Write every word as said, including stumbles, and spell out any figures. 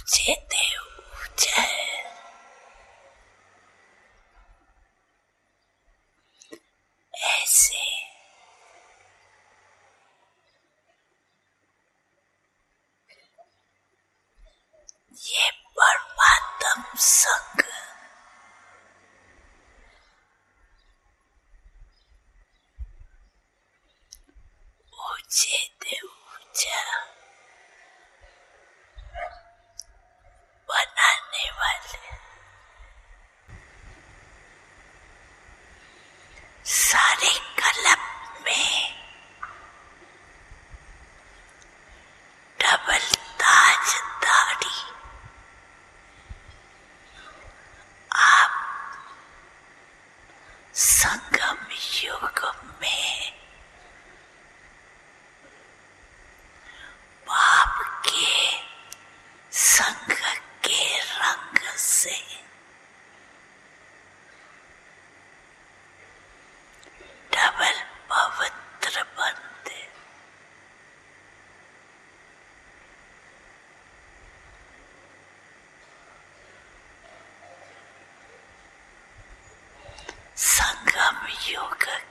ऊंचे देव ऊंचे ऐसे ये परमात्म संग ऊंचे देव ऊंचा बनाने वाले सारे कलम में डबल ताज दाढ़ी आप संगम युग में बाप के संग के रंग से डबल पवित्र बनते। संगम युग